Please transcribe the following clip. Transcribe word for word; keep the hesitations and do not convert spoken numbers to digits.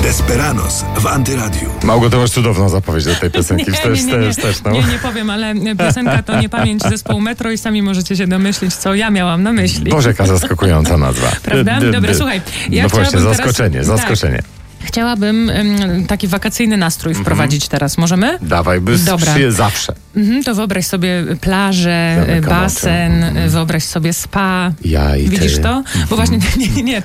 Desperados w Antyradiu. Małgorzata, masz cudowną zapowiedź do tej piosenki. nie, Wstecz, nie, nie, nie. wstecz, wstecz, no. nie, nie powiem, ale piosenka to nie pamięć zespołu Metro i sami możecie się domyślić, co ja miałam na myśli. Boże, jaka zaskakująca nazwa. Prawda? D- d- Dobra, d- słuchaj. Ja no właśnie, chciałabym zaskoczenie, teraz, zaskoczenie. Tak, chciałabym um, taki wakacyjny nastrój Mhm. wprowadzić teraz. Możemy? Dawaj, by Dobra. sprzyje zawsze. Mhm, to wyobraź sobie plażę, Zamykam basen, oczy. Mhm. wyobraź sobie spa. Ja i Widzisz ty. to? Bo właśnie, nie, nie, nie,